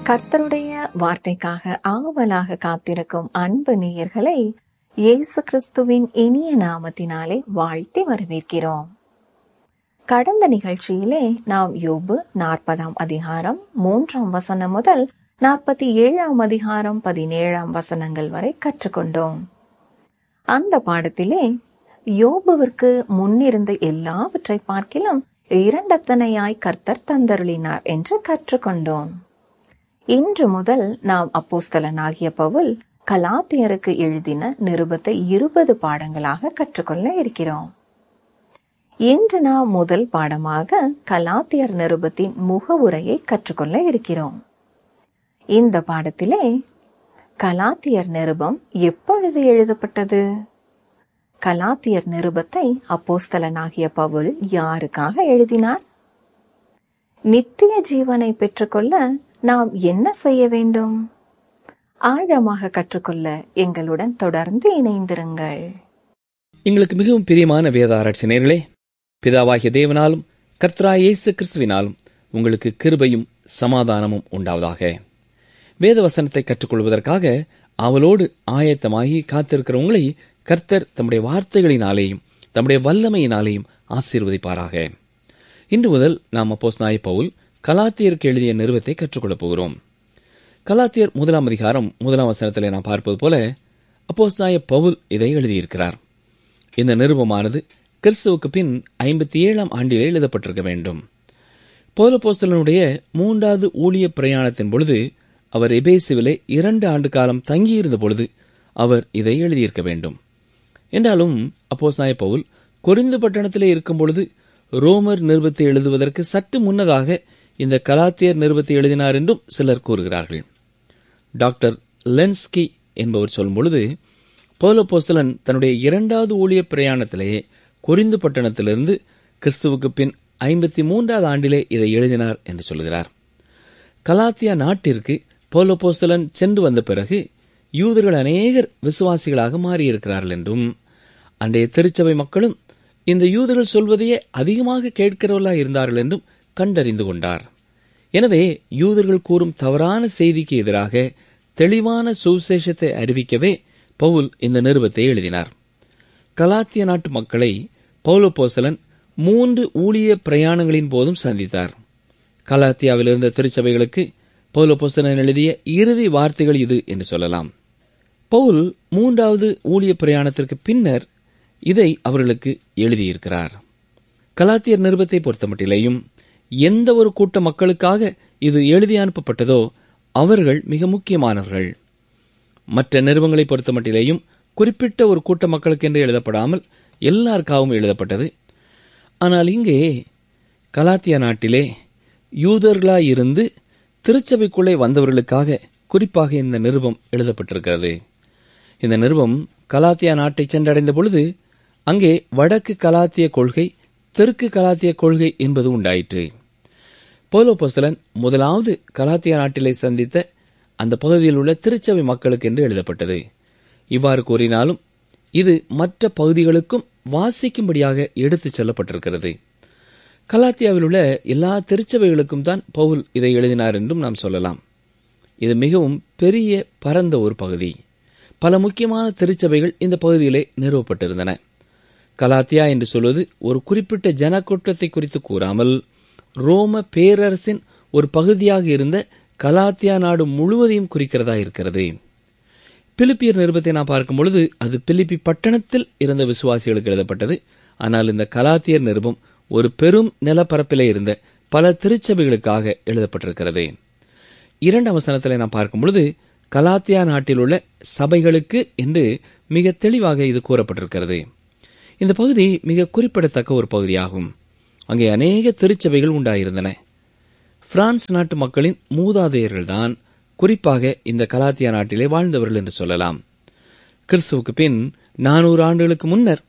கர்த்தருடைய வார்த்தைக்காக ஆவலாக காத்திருக்கும் அன்பு நேயர்களை இயேசு கிறிஸ்துவின் இனிய நாமத்தினாலே வாழ்த்தி வரவேற்கிறோம். கடந்த நிகழ்ச்சியிலே நாம் யோபு 40 அதிகாரம் 3 முதல் 47 அதிகாரம் 17 வசனங்கள் வரை கற்றுக்கொண்டோம். அந்த பாடத்திலே யோபுவிற்கு முன்னிருந்த எல்லாவற்றை பார்க்கிலும் இரண்டத்தனையாய் கர்த்தர் தந்தருளினார் என்று கற்றுக்கொண்டோம். இன்று முதல் நாம் அப்போஸ்தலனாகிய பவுல் கலாத்தியருக்கு எழுதின நிருபத்தை 20 பாடங்களாக கற்றுக்கொள்ள இருக்கிறோம். இன்று நாம் முதல் பாடமாக கலாத்தியர் நிருபத்தின் முகவுரையை கற்றுக்கொள்ள இருக்கிறோம். இந்த பாடத்திலே கலாத்தியர் நிருபம் எப்பொழுது எழுதப்பட்டது? கலாத்தியர் நிருபத்தை அப்போஸ்தலனாகிய பவுல் யாருக்காக எழுதினார்? நித்திய ஜீவனை பெற்றுக்கொள்ள நாம் என்ன செய்ய வேண்டும்? ஆழமாக கற்றுக்கொள்ள எங்களுடன் தொடர்ந்து இணைந்திருங்கள். எங்களுக்கு மிகவும் பிரியமான வேத ஆராய்ச்சி நேயர்களே, பிதாவாகிய தேவனாலும் கர்த்தராகிய இயேசு கிறிஸ்துவினாலும் உங்களுக்கு கிருபையும் சமாதானமும் உண்டாவதாக. வேத வசனத்தை கற்றுக்கொள்வதற்காக அவளோடு ஆயத்தமாகி காத்திருக்கிற உங்களை கர்த்தர் தம்முடைய வார்த்தைகளினாலேயும் தம்முடைய வல்லமையினாலேயும் ஆசீர்வதிப்பாராக. இன்று முதல் நாம் அப்போஸ்தலனாகிய பவுல் கலாத்தியருக்கு எழுதிய நிருபத்தை கற்றுக்கொள்ளப் போகிறோம். கலாத்தியர் 1 அதிகாரம் 1 வசனத்திலே நாம் பார்ப்பது போல அப்போஸ்தலனாகிய பவுல் இதை எழுதியிருக்கிறார். இந்த நிருபமானது கிறிஸ்துவுக்கு பின் 57 ஆண்டிலே எழுதப்பட்டிருக்க வேண்டும். பவுல் அப்போஸ்தலனுடைய 3வது ஊழிய பிரயாணத்தின் பொழுது அவர் எபேசுவிலே 2 ஆண்டு காலம் தங்கியிருந்த பொழுது அவர் இதை எழுதியிருக்க வேண்டும். என்றாலும் அப்போஸ்தலனாகிய பவுல் கொரிந்து பட்டணத்திலே இருக்கும் பொழுது ரோமர் நிருபத்தை எழுதுவதற்கு சற்று முன்னதாக இந்த கலாத்தியர் நிருபத்தை எழுதினார் என்றும் சிலர் கூறுகிறார்கள். டாக்டர் லென்ஸ்கி என்பவர் சொல்லும் பொழுது பவுல் அப்போஸ்தலன் தன்னுடைய 2வது ஊழிய பிரயாணத்திலேயே கொரிந்து பட்டணத்திலிருந்து கிறிஸ்துவுக்கு பின் 53வது ஆண்டிலே இதை எழுதினார் என்று சொல்கிறார். கலாத்தியா நாட்டிற்கு பவுல் அப்போஸ்தலன் சென்று வந்த பிறகு யூதர்கள் அநேகர் விசுவாசிகளாக மாறியிருக்கிறார்கள் என்றும் அன்றைய திருச்சபை மக்களும் இந்த யூதர்கள் சொல்வதையே அதிகமாக கேட்கிறவர்களாக இருந்தார்கள் என்றும் கண்டறிந்து கொண்டார். எனவே யூதர்கள் கூறும் தவறான செய்திக்கு எதிராக தெளிவான சுவிசேஷத்தை அறிவிக்கவே பவுல் இந்த நிருபத்தை எழுதினார். கலாத்திய நாட்டு மக்களை பவுல் அப்போஸ்தலன் 3 ஊழிய பிரயாணங்களின் போதும் சந்தித்தார். கலாத்தியாவில் இருந்த திருச்சபைகளுக்கு பவுல் அப்போஸ்தலன் எழுதிய இறுதி வார்த்தைகள் இது என்று சொல்லலாம். பவுல் 3வது ஊழிய பிரயாணத்திற்கு பின்னர் இதை அவர்களுக்கு எழுதியிருக்கிறார். கலாத்தியர் நிருபத்தை பொறுத்தமட்டிலேயும் எந்த ஒரு கூட்ட மக்களுக்காக இது எழுதி அனுப்பப்பட்டதோ அவர்கள் மிக முக்கியமானவர்கள். மற்ற நிருபங்களை பொறுத்தமட்டிலேயும் குறிப்பிட்ட ஒரு கூட்ட மக்களுக்கென்று எழுதப்படாமல் எல்லாருக்காகவும் எழுதப்பட்டது. ஆனால் இங்கே கலாத்தியா நாட்டிலே யூதர்களாயிருந்து திருச்சபைக்குள்ளே வந்தவர்களுக்காக குறிப்பாக இந்த நிருபம் எழுதப்பட்டிருக்கிறது. இந்த நிருபம் கலாத்தியா நாட்டை சென்றடைந்த பொழுது அங்கே வடக்கு கலாத்திய கொள்கை, தெற்கு கலாத்திய கொள்கை என்பது உண்டாயிற்று. பவுல் அப்போஸ்தலன் முதலாவது கலாத்தியா நாட்டிலே சந்தித்த அந்த பகுதியில் உள்ள திருச்சபை மக்களுக்கு என்று எழுதப்பட்டது. இவ்வாறு கூறினாலும் இது மற்ற பகுதிகளுக்கும் வாசிக்கும்படியாக எடுத்துச் செல்லப்பட்டிருக்கிறது. கலாத்தியாவில் உள்ள எல்லா திருச்சபைகளுக்கும் தான் பவுல் இதை எழுதினார் என்றும் நாம் சொல்லலாம். இது மிகவும் பெரிய பரந்த ஒரு பகுதி. பல முக்கியமான திருச்சபைகள் இந்த பகுதியிலே நிறுவப்பட்டிருந்தன. கலாத்தியா என்று சொல்வது ஒரு குறிப்பிட்ட ஜனக்கூட்டத்தை குறித்து கூறாமல் ரோம பேரரசின் ஒரு பகுதியாக இருந்த கலாத்தியா நாடு முழுவதையும் குறிக்கிறதா இருக்கிறது. பிலிப்பியர் நிருபத்தை நாம் பார்க்கும் பொழுது அது பிலிப்பி பட்டணத்தில் இருந்த விசுவாசிகளுக்கு எழுதப்பட்டது. ஆனால் இந்த கலாத்தியர் நிருபம் ஒரு பெரும் நிலப்பரப்பிலே இருந்த பல திருச்சபைகளுக்காக எழுதப்பட்டிருக்கிறது. 2 வசனத்திலே நாம் பார்க்கும் பொழுது கலாத்தியா நாட்டில் உள்ள சபைகளுக்கு என்று மிக தெளிவாக இது கூறப்பட்டிருக்கிறது. இந்த பகுதி மிக குறிப்பிடத்தக்க ஒரு பகுதியாகும். அங்கே அநேக திருச்சபைகள் உண்டாயிருந்தன. பிரான்ஸ் நாட்டு மக்களின் மூதாதையர்கள்தான் குறிப்பாக இந்த கலாத்தியா நாட்டிலே வாழ்ந்தவர்கள் என்று சொல்லலாம். கிறிஸ்துவுக்கு பின் 400 ஆண்டுகளுக்கு முன்னர்